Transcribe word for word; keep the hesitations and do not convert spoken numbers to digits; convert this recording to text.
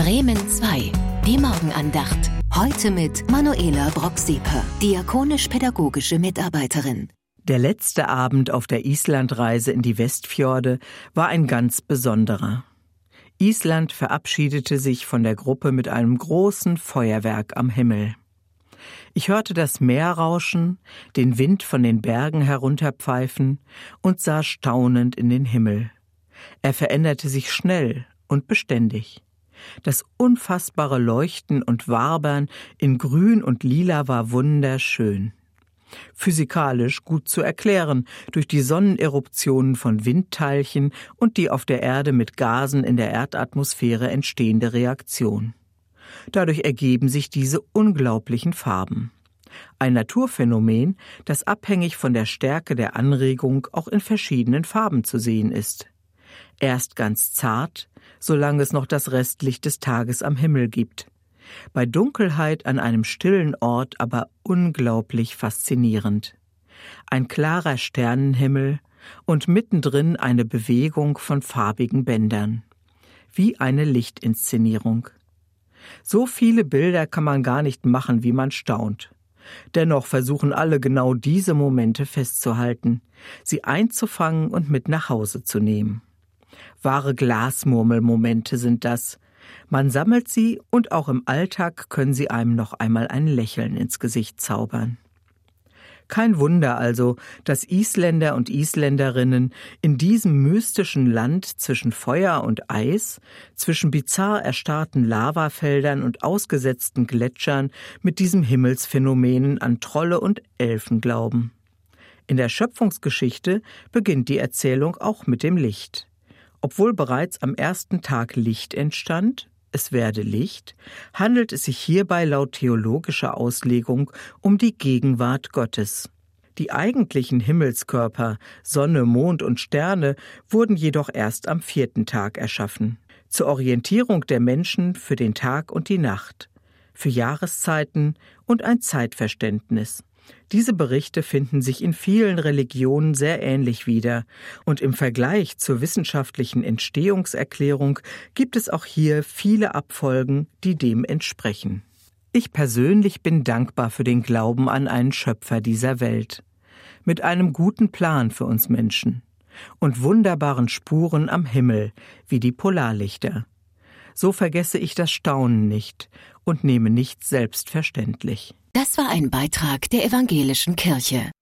Bremen zwei. Die Morgenandacht. Heute mit Manuela Brock-Sieper, diakonisch-pädagogische Mitarbeiterin. Der letzte Abend auf der Islandreise in die Westfjorde war ein ganz besonderer. Island verabschiedete sich von der Gruppe mit einem großen Feuerwerk am Himmel. Ich hörte das Meer rauschen, den Wind von den Bergen herunterpfeifen und sah staunend in den Himmel. Er veränderte sich schnell und beständig. Das unfassbare Leuchten und Wabern in Grün und Lila war wunderschön. Physikalisch gut zu erklären durch die Sonneneruptionen von Windteilchen und die auf der Erde mit Gasen in der Erdatmosphäre entstehende Reaktion. Dadurch ergeben sich diese unglaublichen Farben. Ein Naturphänomen, das abhängig von der Stärke der Anregung auch in verschiedenen Farben zu sehen ist. Erst ganz zart, solange es noch das Restlicht des Tages am Himmel gibt. Bei Dunkelheit an einem stillen Ort aber unglaublich faszinierend. Ein klarer Sternenhimmel und mittendrin eine Bewegung von farbigen Bändern. Wie eine Lichtinszenierung. So viele Bilder kann man gar nicht machen, wie man staunt. Dennoch versuchen alle genau diese Momente festzuhalten, sie einzufangen und mit nach Hause zu nehmen. Wahre Glasmurmelmomente sind das. Man sammelt sie und auch im Alltag können sie einem noch einmal ein Lächeln ins Gesicht zaubern. Kein Wunder also, dass Isländer und Isländerinnen in diesem mystischen Land zwischen Feuer und Eis, zwischen bizarr erstarrten Lavafeldern und ausgesetzten Gletschern mit diesem Himmelsphänomenen an Trolle und Elfen glauben. In der Schöpfungsgeschichte beginnt die Erzählung auch mit dem Licht. Obwohl bereits am ersten Tag Licht entstand, es werde Licht, handelt es sich hierbei laut theologischer Auslegung um die Gegenwart Gottes. Die eigentlichen Himmelskörper, Sonne, Mond und Sterne, wurden jedoch erst am vierten Tag erschaffen. Zur Orientierung der Menschen für den Tag und die Nacht, für Jahreszeiten und ein Zeitverständnis. Diese Berichte finden sich in vielen Religionen sehr ähnlich wieder und im Vergleich zur wissenschaftlichen Entstehungserklärung gibt es auch hier viele Abfolgen, die dem entsprechen. Ich persönlich bin dankbar für den Glauben an einen Schöpfer dieser Welt, mit einem guten Plan für uns Menschen und wunderbaren Spuren am Himmel wie die Polarlichter. So vergesse ich das Staunen nicht und nehme nichts selbstverständlich. Das war ein Beitrag der Evangelischen Kirche.